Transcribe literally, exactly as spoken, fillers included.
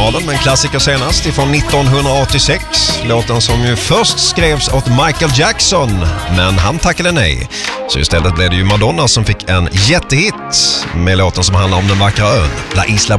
originalen, men klassiker senast ifrån nittonhundraåttiosex. Låten som ju först skrevs åt Michael Jackson, men han tackade nej. Så istället blev det ju Madonna som fick en jättehit med låten som handlar om den vackra ön La Isla